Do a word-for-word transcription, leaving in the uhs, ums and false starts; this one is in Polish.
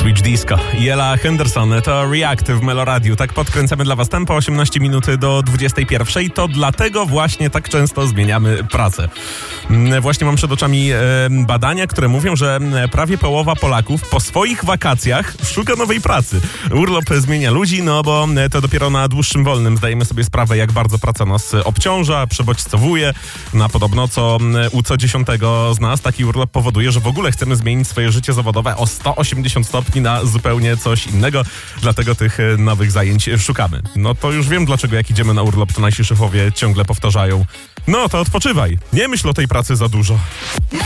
Switch Disco i Ella Henderson, to React w Meloradiu. Tak podkręcamy dla was tempo, osiemnaście minut do dwudziestej pierwszej. To dlatego właśnie tak często zmieniamy pracę. Właśnie mam przed oczami badania, które mówią, że prawie połowa Polaków po swoich wakacjach szuka nowej pracy. Urlop zmienia ludzi, no bo to dopiero na dłuższym wolnym zdajemy sobie sprawę, jak bardzo praca nas obciąża, przebodźcowuje. No a podobno co u co dziesiątego z nas taki urlop powoduje, że w ogóle chcemy zmienić swoje życie zawodowe o sto osiemdziesiąt stopni na zupełnie coś innego. Dlatego tych nowych zajęć szukamy. No to już wiem, dlaczego jak idziemy na urlop, to nasi szefowie ciągle powtarzają: no to odpoczywaj, nie myśl o tej pracy za dużo.